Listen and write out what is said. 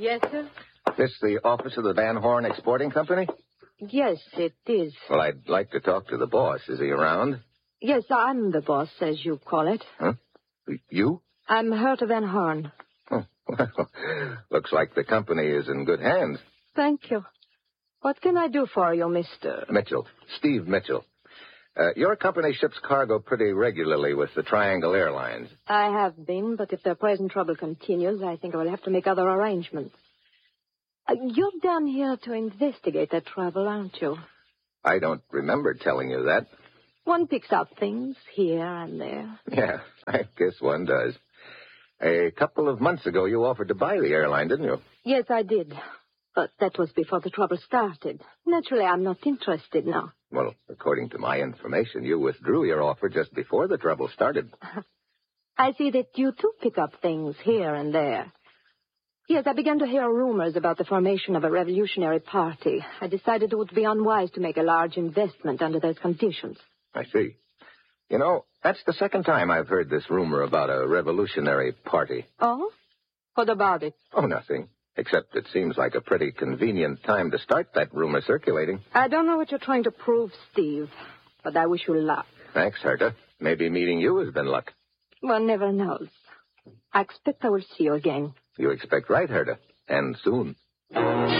Yes, sir? This the office of the Van Horn Exporting Company? Yes, it is. Well, I'd like to talk to the boss. Is he around? Yes, I'm the boss, as you call it. Huh? You? I'm Herta Van Horn. Oh, well, looks like the company is in good hands. Thank you. What can I do for you, Mr. Mitchell. Steve Mitchell. Your company ships cargo pretty regularly with the Triangle Airlines. I have been, but if their present trouble continues, I think I will have to make other arrangements. You're down here to investigate that travel, aren't you? I don't remember telling you that. One picks up things here and there. Yeah, I guess one does. A couple of months ago, you offered to buy the airline, didn't you? Yes, I did. But that was before the trouble started. Naturally, I'm not interested now. Well, according to my information, you withdrew your offer just before the trouble started. I see that you too pick up things here and there. Yes, I began to hear rumors about the formation of a revolutionary party. I decided it would be unwise to make a large investment under those conditions. I see. You know, that's the second time I've heard this rumor about a revolutionary party. Oh? What about it? Oh, nothing. Except it seems like a pretty convenient time to start that rumor circulating. I don't know what you're trying to prove, Steve, but I wish you luck. Thanks, Herta. Maybe meeting you has been luck. One never knows. I expect I will see you again. You expect right, Herta. And soon.